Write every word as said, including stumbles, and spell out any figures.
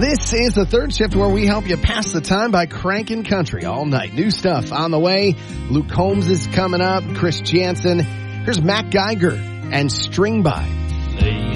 This is the third shift where we help you pass the time by cranking country all night. New stuff on the way. Luke Combs is coming up. Chris Jansen. Here's Matt Geiger and String By.